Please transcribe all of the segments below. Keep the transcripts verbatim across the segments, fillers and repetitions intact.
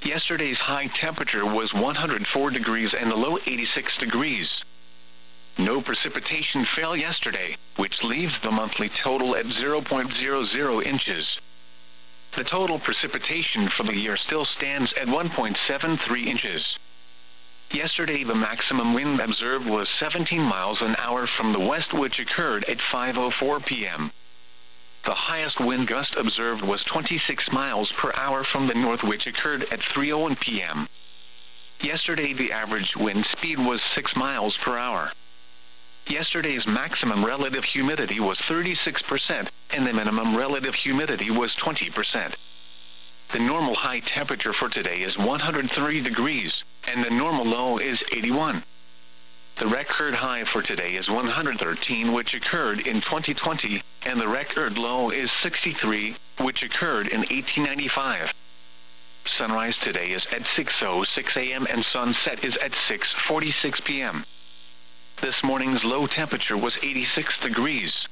Yesterday's high temperature was one hundred four degrees and the low eighty-six degrees. No precipitation fell yesterday, which leaves the monthly total at zero point zero zero inches. The total precipitation for the year still stands at one point seven three inches. Yesterday the maximum wind observed was seventeen miles an hour from the west, which occurred at five oh four p m The highest wind gust observed was twenty-six miles per hour from the north, which occurred at three oh one p m Yesterday the average wind speed was six miles per hour. Yesterday's maximum relative humidity was thirty-six percent, and the minimum relative humidity was twenty percent. The normal high temperature for today is one hundred three degrees, and the normal low is eighty-one. The record high for today is one hundred thirteen, which occurred in twenty twenty, and the record low is sixty-three, which occurred in eighteen ninety-five. Sunrise today is at six oh six a m and sunset is at six forty-six p m This morning's low temperature was eighty-six degrees.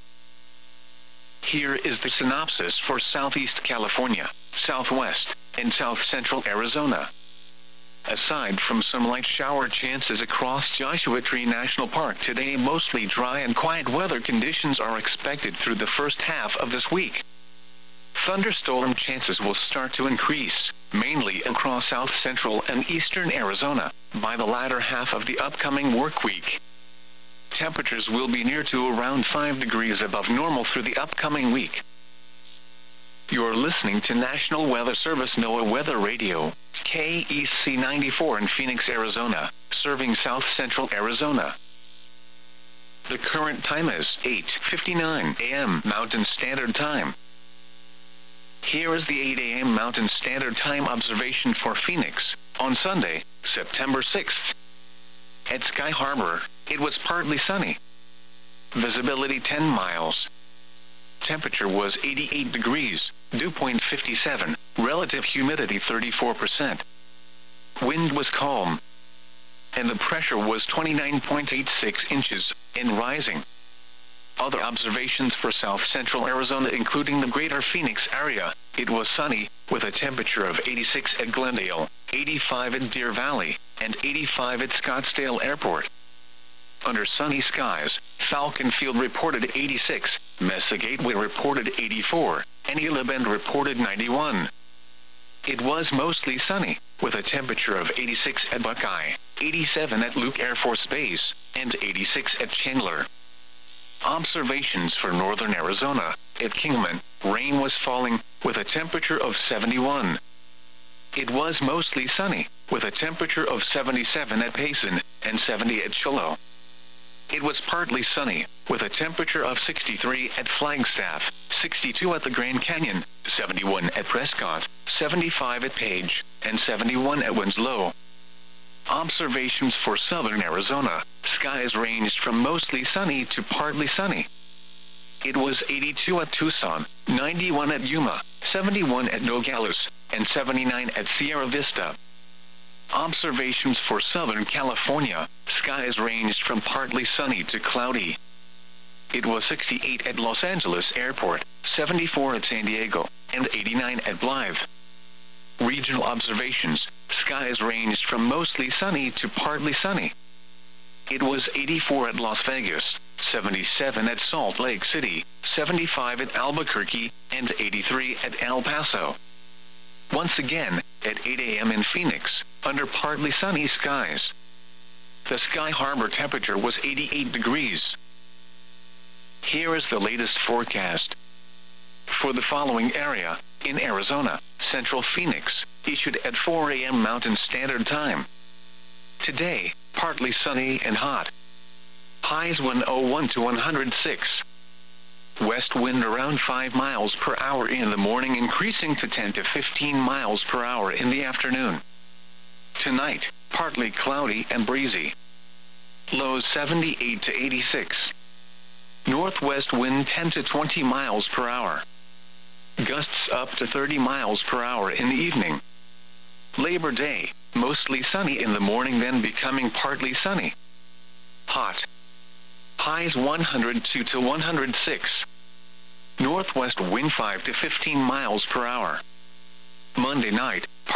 Here is the synopsis for Southeast California, Southwest, and South Central Arizona. Aside from some light shower chances across Joshua Tree National Park today, mostly dry and quiet weather conditions are expected through the first half of this week. Thunderstorm chances will start to increase, mainly across South Central and Eastern Arizona, by the latter half of the upcoming work week. Temperatures will be near to around five degrees above normal through the upcoming week. You're listening to National Weather Service NOAA Weather Radio, K E C ninety-four in Phoenix, Arizona, serving South Central Arizona. The current time is eight fifty-nine a m Mountain Standard Time. Here is the eight a m Mountain Standard Time observation for Phoenix, on Sunday, September sixth. At Sky Harbor, it was partly sunny. Visibility ten miles. Temperature was eighty-eight degrees, dew point fifty-seven, relative humidity thirty-four percent. Wind was calm. And the pressure was twenty-nine point eight six inches, and rising. Other observations for South Central Arizona, including the greater Phoenix area, it was sunny, with a temperature of eighty-six at Glendale, eighty-five at Deer Valley, and eighty-five at Scottsdale Airport. Under sunny skies, Falcon Field reported eighty-six, Mesa Gateway reported eighty-four, and Gila Bend reported ninety-one. It was mostly sunny, with a temperature of eighty-six at Buckeye, eighty-seven at Luke Air Force Base, and eighty-six at Chandler. Observations for northern Arizona, at Kingman, rain was falling, with a temperature of seventy-one. It was mostly sunny, with a temperature of seventy-seven at Payson, and seventy at Shiloh. It was partly sunny, with a temperature of sixty-three at Flagstaff, sixty-two at the Grand Canyon, seventy-one at Prescott, seventy-five at Page, and seventy-one at Winslow. Observations for southern Arizona, skies ranged from mostly sunny to partly sunny. It was eighty-two at Tucson, ninety-one at Yuma, seventy-one at Nogales, and seventy-nine at Sierra Vista. Observations for Southern California, skies ranged from partly sunny to cloudy. It was sixty-eight at Los Angeles Airport, seventy-four at San Diego, and eighty-nine at Blythe. Regional observations, skies ranged from mostly sunny to partly sunny. It was eighty-four at Las Vegas, seventy-seven at Salt Lake City, seventy-five at Albuquerque, and eighty-three at El Paso. Once again, at eight a m in Phoenix, under partly sunny skies. The Sky Harbor temperature was eighty-eight degrees. Here is the latest forecast. For the following area, in Arizona, Central Phoenix, issued at four a m Mountain Standard Time. Today, partly sunny and hot. Highs one oh one to one hundred six. West wind around five miles per hour in the morning, increasing to ten to fifteen miles per hour in the afternoon. Tonight, partly cloudy and breezy. Lows seventy-eight to eighty-six. Northwest wind ten to twenty miles per hour. Gusts up to thirty miles per hour in the evening. Labor Day, mostly sunny in the morning, then becoming partly sunny. Hot. Highs one hundred two to one hundred six. Northwest wind five to fifteen miles per hour. Monday night,